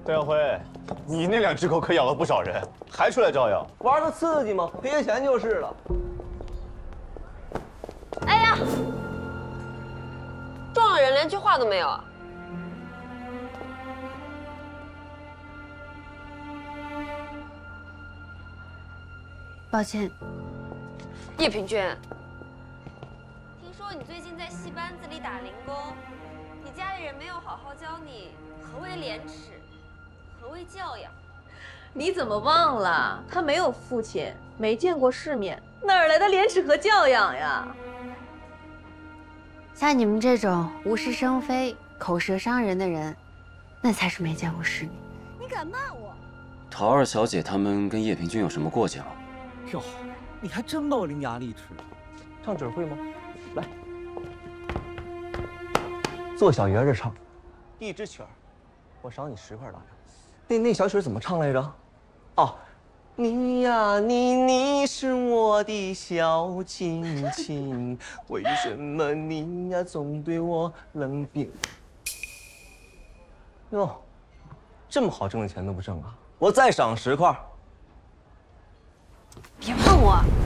邓耀辉，你那2只狗可咬了不少人，还出来招摇， 玩的刺激吗？赔钱就是了。 哎呀，撞了人连句话都没有啊！ 抱歉， 叶平君，听说你最近在戏班子里打零工，你家里人没有好好教你何为廉耻，何为教养。 你怎么忘了？他没有父亲，没见过世面，哪来的廉耻和教养呀？ 像你们这种无事生非、口舌伤人的人，那才是没见过世面。 你敢骂我？ 陶二小姐他们跟叶平君有什么过节吗？ 哟，你还真够伶牙俐齿。 唱曲会吗？来，做小爷儿的唱，一支曲儿，我赏你10块大洋。那小曲儿怎么唱来着？哦，你呀你是我的小亲亲，为什么你呀总对我冷冰？哟，这么好挣的钱都不挣啊？我再赏10块。 别碰我！